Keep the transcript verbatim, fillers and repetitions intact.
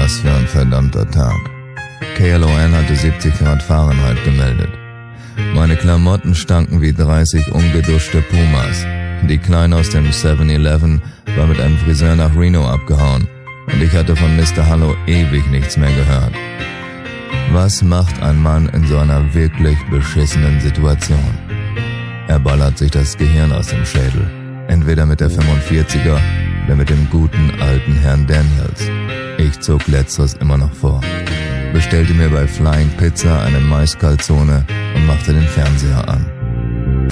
Was für ein verdammter Tag. K L O N hatte siebzig Grad Fahrenheit gemeldet. Meine Klamotten stanken wie dreißig ungeduschte Pumas. Die Kleine aus dem seven eleven war mit einem Friseur nach Reno abgehauen und ich hatte von Mister Hallo ewig nichts mehr gehört. Was macht ein Mann in so einer wirklich beschissenen Situation? Er ballert sich das Gehirn aus dem Schädel. Entweder mit der fünfundvierziger oder mit dem guten alten Herrn Daniels. Ich zog letzteres immer noch vor. Bestellte mir bei Flying Pizza eine Maiskalzone und machte den Fernseher an.